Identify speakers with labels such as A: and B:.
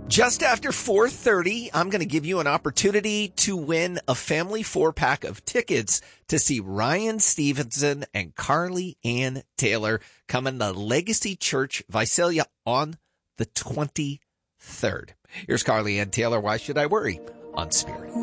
A: Just after 4:30, I'm going to give you an opportunity to win a family 4-pack of tickets to see Ryan Stevenson and Carly Ann Taylor coming to Legacy Church, Visalia on the 23rd. Here's Carly Ann Taylor, Why Should I Worry? On Spirit.